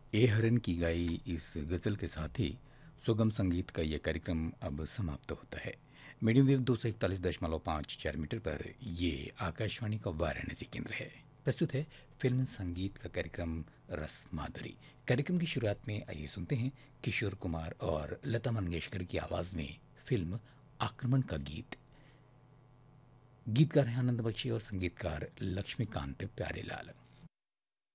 ए हरन की गाई इस गज़ल के साथ ही सुगम संगीत का ये कार्यक्रम अब समाप्त होता है। मीडियम वेव 241.54 मीटर पर ये आकाशवाणी का वाराणसी केंद्र है। प्रस्तुत है फिल्म संगीत का कार्यक्रम रस माधुरी। कार्यक्रम की शुरुआत में आइए सुनते हैं किशोर कुमार और लता मंगेशकर की आवाज़ में फिल्म आक्रमण का गीत। गीतकार हैं आनंद बख्शी और संगीतकार लक्ष्मीकांत प्यारेलाल।